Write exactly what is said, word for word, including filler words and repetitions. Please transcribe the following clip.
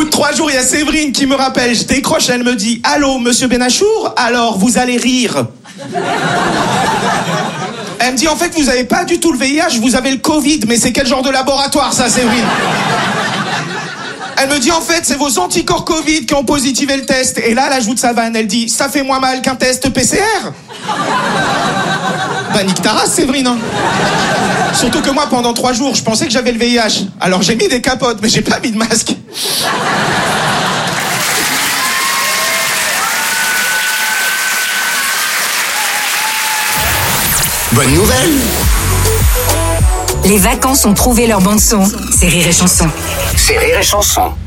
bout de trois jours, il y a Séverine qui me rappelle. Je décroche, elle me dit « Allô, monsieur Benachour, alors vous allez rire ?» Elle me dit « En fait, vous avez pas du tout le V I H, vous avez le Covid. Mais c'est quel genre de laboratoire, ça, Séverine ?» Elle me dit « En fait, c'est vos anticorps Covid qui ont positivé le test. » Et là, elle ajoute sa vanne. Elle dit « Ça fait moins mal qu'un test P C R ?» Bah, nique ta race, Séverine, hein. Surtout que moi, pendant trois jours, je pensais que j'avais le V I H. Alors j'ai mis des capotes, mais j'ai pas mis de masque. Bonne nouvelle! Les vacances ont trouvé leur bande-son. C'est Rire et Chanson. C'est Rire et Chanson.